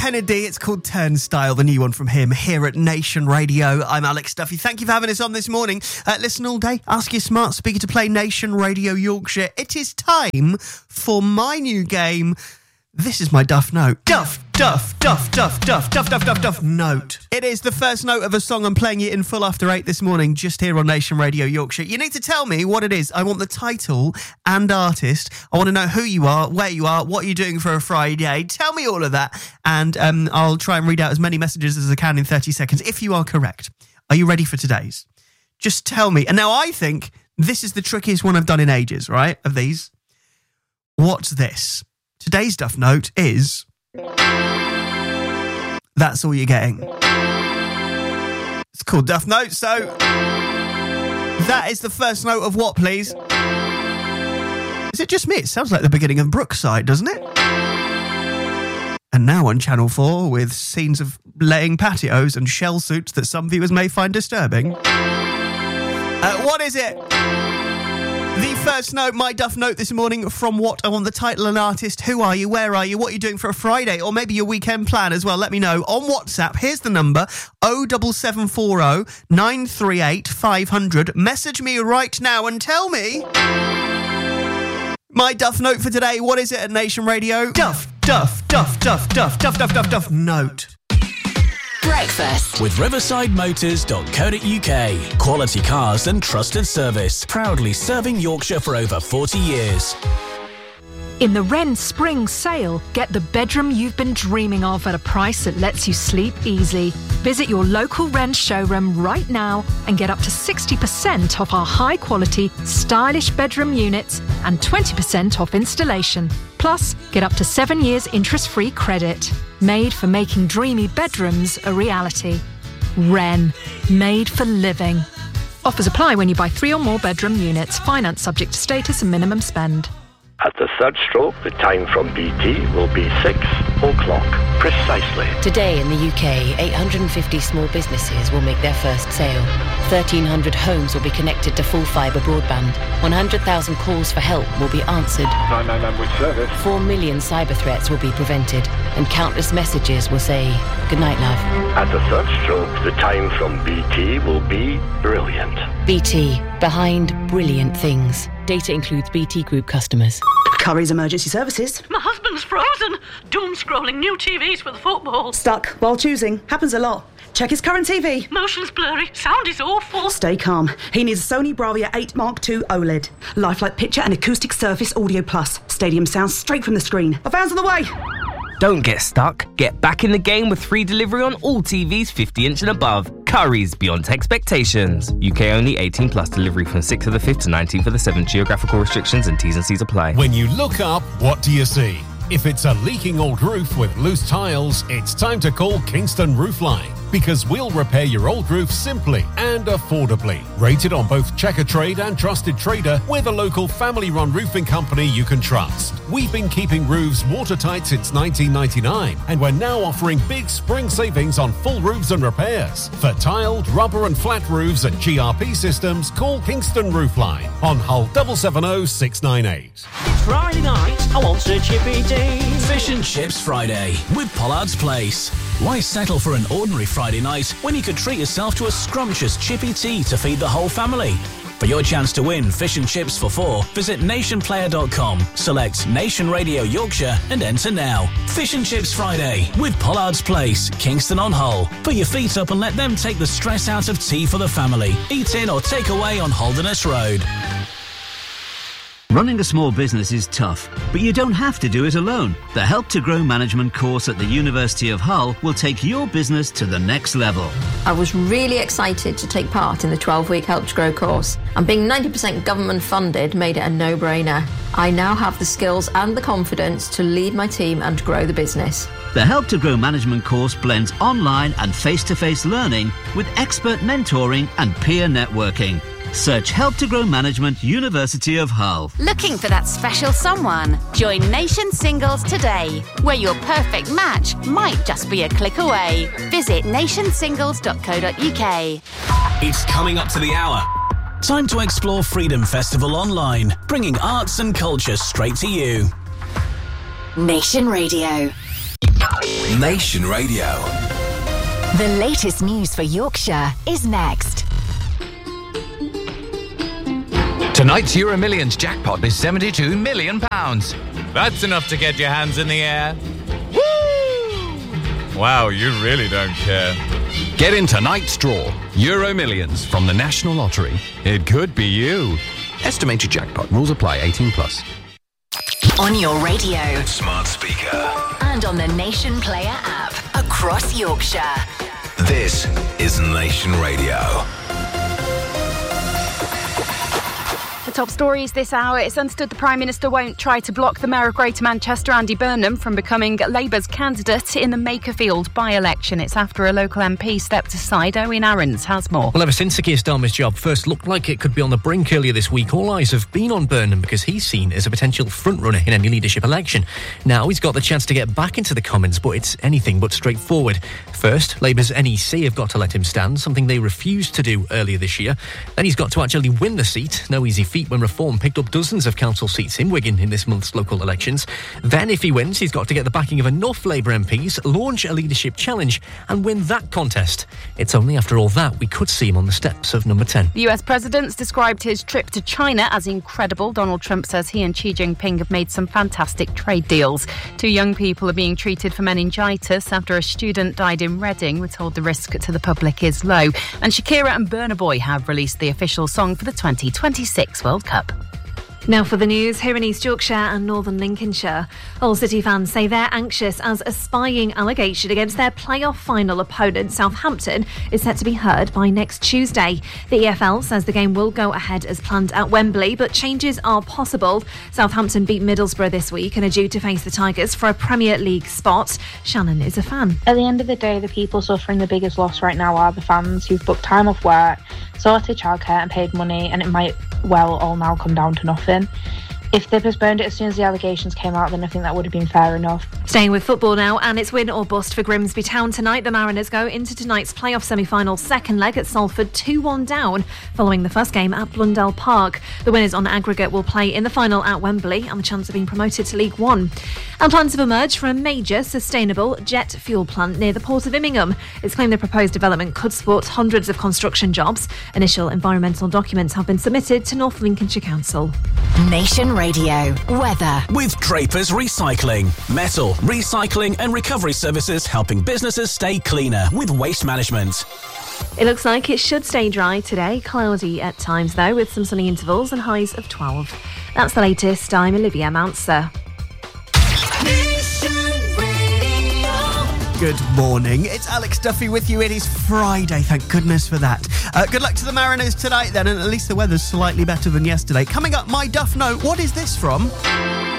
Kennedy. It's called Turnstile, the new one from him, here at Nation Radio. I'm Alex Duffy. Thank you for having us on this morning. Listen all day. Ask your smart speaker to play Nation Radio Yorkshire. It is time for my new game. This is my Duff Note. Duff Note. It is the first note of a song. I'm playing it in full after 8 this morning, just here on Nation Radio Yorkshire. You need to tell me what it is. I want the title and artist. I want to know who you are, where you are, what you're doing for a Friday. Tell me all of that, and I'll try and read out as many messages as I can in 30 seconds, if you are correct. Are you ready for today's? Just tell me. And now I think this is the trickiest one I've done in ages, right, of these. What's this? Today's Duff Note is... That's all you're getting. It's called Duff Note, so... That is the first note of what, please? Is it just me? It sounds like the beginning of Brookside, doesn't it? And now on Channel 4, with scenes of laying patios and shell suits that some viewers may find disturbing. What is it? The first note, my Duff Note this morning, from what? I want the title and artist. Who are you? Where are you? What are you doing for a Friday? Or maybe your weekend plan as well. Let me know on WhatsApp. Here's the number, 07740 938 500. Message me right now and tell me my Duff Note for today. What is it at Nation Radio? Duff Note. Breakfast with riverside-motors.co.uk. Quality cars and trusted service. Proudly serving Yorkshire for over 40 years. In the Wren Spring Sale, get the bedroom you've been dreaming of at a price that lets you sleep easy. Visit your local Wren showroom right now and get up to 60% off our high-quality, stylish bedroom units and 20% off installation. Plus, get up to 7 years interest-free credit. Made for making dreamy bedrooms a reality. Wren. Made for living. Offers apply when you buy 3 or more bedroom units. Finance subject to status and minimum spend. At the third stroke, the time from BT will be 6 o'clock, precisely. Today in the UK, 850 small businesses will make their first sale. 1,300 homes will be connected to full fibre broadband. 100,000 calls for help will be answered. 999 with service. 4 million cyber threats will be prevented. And countless messages will say, "Good night, love." At the third stroke, the time from BT will be brilliant. BT, behind brilliant things. Data includes BT Group customers. Curry's Emergency Services. My husband's frozen. Doom scrolling new TVs for the football. Stuck while choosing. Happens a lot. Check his current TV. Motion's blurry. Sound is awful. Stay calm. He needs a Sony Bravia 8 Mark II OLED. Lifelike picture and acoustic surface audio plus. Stadium sound straight from the screen. A van's on the way. Don't get stuck. Get back in the game with free delivery on all TVs 50-inch and above. Curry's beyond expectations. UK only, 18 plus. Delivery from 6th of the 5th to 19th of the 7th. Geographical restrictions and T's and C's apply. When you look up, what do you see? If it's a leaking old roof with loose tiles, it's time to call Kingston Roofline, because we'll repair your old roof simply and affordably. Rated on both Checkatrade and Trusted Trader, we're the local family-run roofing company you can trust. We've been keeping roofs watertight since 1999, and we're now offering big spring savings on full roofs and repairs. For tiled, rubber and flat roofs and GRP systems, call Kingston Roofline on Hull 770 698. It's Friday night, I want a chippy tea. Fish and Chips Friday with Pollard's Place. Why settle for an ordinary Friday night when you could treat yourself to a scrumptious chippy tea to feed the whole family? For your chance to win fish and chips for 4, visit nationplayer.com, select Nation Radio Yorkshire and enter now. Fish and Chips Friday with Pollard's Place, Kingston on Hull. Put your feet up and let them take the stress out of tea for the family. Eat in or take away on Holderness Road. Running a small business is tough, but you don't have to do it alone. The Help to Grow Management course at the University of Hull will take your business to the next level. I was really excited to take part in the 12-week Help to Grow course, and being 90% government funded made it a no-brainer. I now have the skills and the confidence to lead my team and grow the business. The Help to Grow Management course blends online and face-to-face learning with expert mentoring and peer networking. Search Help to Grow Management, University of Hull. Looking for that special someone? Join Nation Singles today, where your perfect match might just be a click away. Visit nationsingles.co.uk. It's coming up to the hour. Time to explore Freedom Festival online, bringing arts and culture straight to you. Nation Radio. Nation Radio. The latest news for Yorkshire is next. Tonight's Euro Millions jackpot is £72 million. That's enough to get your hands in the air. Woo! Wow, you really don't care. Get in tonight's draw. Euro Millions from the National Lottery. It could be you. Estimated jackpot. Rules apply. 18+. On your radio. Smart speaker. And on the Nation Player app. Across Yorkshire. This is Nation Radio. The top stories this hour. It's understood the Prime Minister won't try to block the Mayor of Greater Manchester, Andy Burnham, from becoming Labour's candidate in the Makerfield by-election. It's after a local MP stepped aside. Owen Aarons has more. Well, ever since Keir Starmer's job first looked like it could be on the brink earlier this week, all eyes have been on Burnham because he's seen as a potential frontrunner in any leadership election. Now he's got the chance to get back into the Commons, but it's anything but straightforward. First, Labour's NEC have got to let him stand, something they refused to do earlier this year. Then he's got to actually win the seat. No easy feat when Reform picked up dozens of council seats in Wigan in this month's local elections. Then, if he wins, he's got to get the backing of enough Labour MPs, launch a leadership challenge and win that contest. It's only after all that we could see him on the steps of number 10. The US president's described his trip to China as incredible. Donald Trump says he and Xi Jinping have made some fantastic trade deals. 2 young people are being treated for meningitis after a student died in Reading. We're told the risk to the public is low. And Shakira and Burna Boy have released the official song for the 2026 World Cup. Now for the news, here in East Yorkshire and Northern Lincolnshire. Hull City fans say they're anxious as a spying allegation against their playoff final opponent, Southampton, is set to be heard by next Tuesday. The EFL says the game will go ahead as planned at Wembley, but changes are possible. Southampton beat Middlesbrough this week and are due to face the Tigers for a Premier League spot. Shannon is a fan. At the end of the day, the people suffering the biggest loss right now are the fans who've booked time off work, sorted childcare and paid money, and it might well all now come down to nothing. If they postponed it as soon as the allegations came out, then I think that would have been fair enough. Staying with football now, and it's win or bust for Grimsby Town tonight. The Mariners go into tonight's playoff semi-final second leg at Salford 2-1 down following the first game at Blundell Park. The winners on aggregate will play in the final at Wembley and the chance of being promoted to League One. And plans have emerged for a major sustainable jet fuel plant near the Port of Immingham. It's claimed the proposed development could support hundreds of construction jobs. Initial environmental documents have been submitted to North Lincolnshire Council. Nation Radio weather with Drapers Recycling, metal recycling and recovery services, helping businesses stay cleaner with waste management. It looks like it should stay dry today, cloudy at times though, with some sunny intervals and highs of 12. That's the latest. I'm Olivia Mounser. Good morning. It's Alex Duffy with you. It is Friday. Thank goodness for that. Good luck to the Mariners tonight then, and at least the weather's slightly better than yesterday. Coming up, my Duff Note. What is this from?